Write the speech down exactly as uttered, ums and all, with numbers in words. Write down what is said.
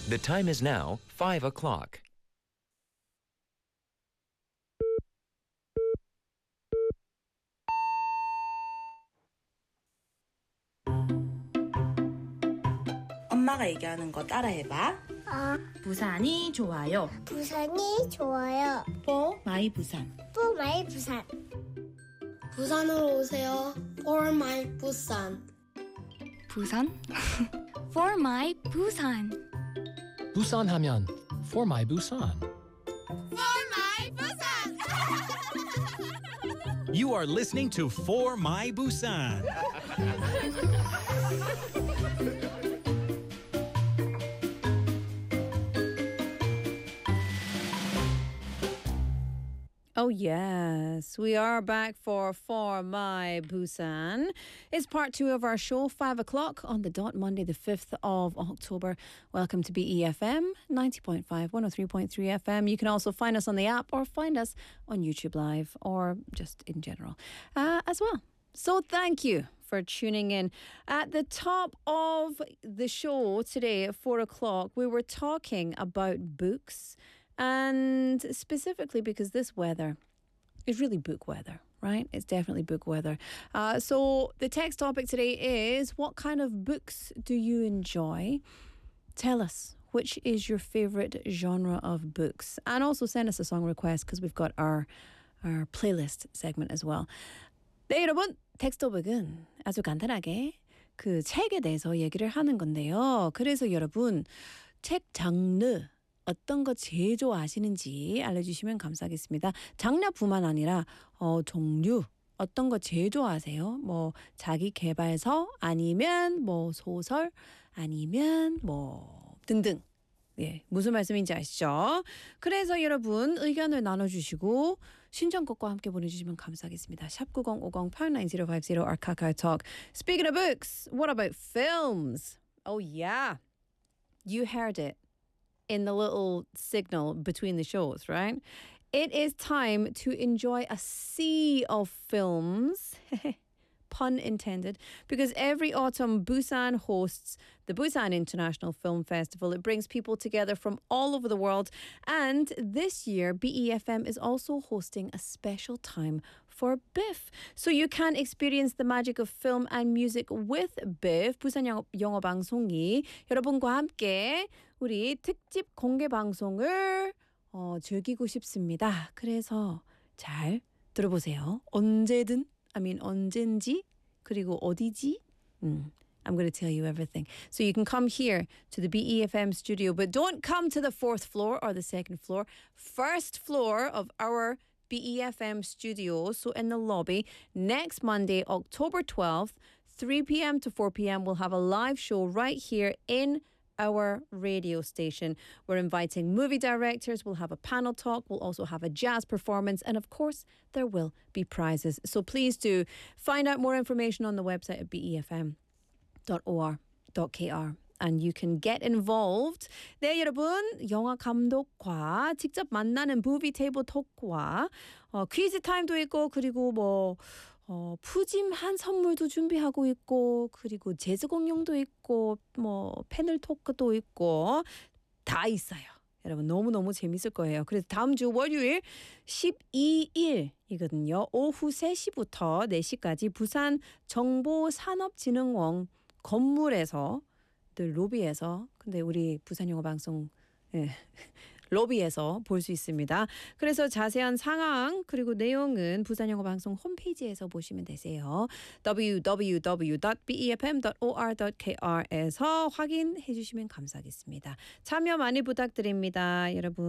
The time is now five o'clock. 엄마가 얘기하는 거 따라해봐. 어, 부산이 좋아요. 부산이 좋아요. For my 부산. For my 부산. 부산으로 오세요. For my 부산. 부산? For my Busan. 부산 하면 For my Busan. For my Busan. You are listening to For My Busan. Oh, yes. We are back for For My Busan. It's part two of our show, five o'clock on the dot, Monday, the fifth of October. Welcome to B E F M, ninety point five, one oh three point three F M. You can also find us on the app or find us on YouTube Live or just in general uh, as well. So thank you for tuning in. At the top of the show today at four o'clock, we were talking about books. And specifically because this weather is really book weather, right? It's definitely book weather. Uh, so the text topic today is, what kind of books do you enjoy? Tell us, which is your favorite genre of books? And also send us a song request because we've got our, our playlist segment as well. 네, 여러분. 텍스트 토픽은 아주 간단하게 그 책에 대해서 얘기를 하는 건데요. 그래서 여러분, 책 장르 어떤 거 제일 좋아하시는지 알려주시면 감사하겠습니다. 장르뿐만 아니라 어, 종류 어떤 거 제일 좋아하세요? 뭐 자기 개발서 아니면 뭐 소설 아니면 뭐 등등. 예, 무슨 말씀인지 아시죠? 그래서 여러분 의견을 나눠주시고 신청곡과 함께 보내주시면 감사하겠습니다. 샵 구공오공 팔구공오오오오오 our KakaoTalk. Speaking of books, what about films? Oh yeah, you heard it in the little signal between the shows, right? It is time to enjoy a sea of films, pun intended, because every autumn Busan hosts the Busan International Film Festival. It brings people together from all over the world. And this year, B E F M is also hosting a special time for BIFF. So you can experience the magic of film and music with BIFF, 부산 영어, 영어 방송이 여러분과 함께 우리 특집 공개 방송을 어, 즐기고 싶습니다. 그래서 잘 들어보세요. 언제든, I mean 언젠지, 그리고 어디지? 음. I'm going to tell you everything. So you can come here to the B E F M studio, but don't come to the fourth floor or the second floor. First floor of our B E F M studio, so in the lobby. Next Monday, October twelfth, three p.m. to four p.m. we'll have a live show right here in our radio station. We're inviting movie directors, we'll have a panel talk, we'll also have a jazz performance, and of course, there will be prizes. So please do find out more information on the website at b e f m dot o r dot k r. And you can get involved. 네, 여러분. 영화 감독과 직접 만나는 무비 테이블 토크와 어, 퀴즈 타임도 있고, 그리고 뭐 어, 푸짐한 선물도 준비하고 있고, 그리고 재즈 공연도 있고, 뭐 패널 토크도 있고 다 있어요. 여러분 너무너무 재밌을 거예요. 그래서 다음 주 월요일 십이 일이거든요. 오후 세 시부터 네 시까지 부산 정보산업진흥원 건물에서 늘 로비에서, 근데 우리 부산영어방송 예, 로비에서 볼 수 있습니다. 그래서 자세한 상황 그리고 내용은 부산영어방송 홈페이지에서 보시면 되세요. 더블유 더블유 더블유 닷 비 이 에프 엠 닷 오 알 닷 케이 알에서 확인해 주시면 감사하겠습니다. 참여 많이 부탁드립니다. 여러분.